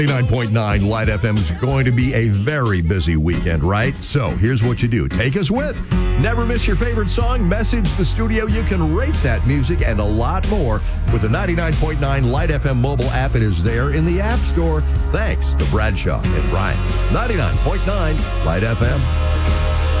99.9 Light FM is going to be a very busy weekend, right? So here's what you do. Take us with. Never miss your favorite song. Message the studio. You can rate that music and a lot more with the 99.9 Light FM mobile app. It is there in the App Store. Thanks to Bradshaw and Ryan. 99.9 Light FM.